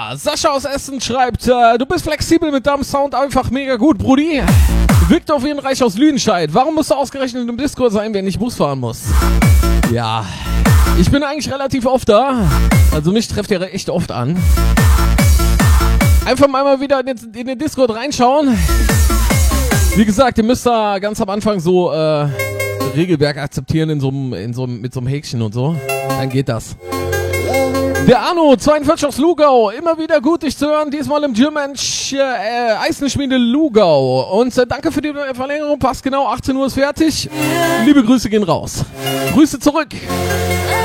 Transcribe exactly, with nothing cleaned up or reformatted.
Ja, Sascha aus Essen schreibt, äh, du bist flexibel mit deinem Sound, einfach mega gut, Brudi. Viktor Wienreich aus Lüdenscheid, warum musst du ausgerechnet im Discord sein, wenn ich Bus fahren muss? Ja, ich bin eigentlich relativ oft da, also mich trefft ihr echt oft an. Einfach mal wieder in den, in den Discord reinschauen. Wie gesagt, ihr müsst da ganz am Anfang so äh, Regelwerk akzeptieren in so einem, in so einem, mit so einem Häkchen und so, dann geht das. Der Arno, zweiundvierzig aus Lugau, immer wieder gut dich zu hören, diesmal im Gym-Mensch äh, Eisenschmiede Lugau. Und äh, danke für die Verlängerung, passt genau, achtzehn Uhr ist fertig. Liebe Grüße gehen raus. Grüße zurück.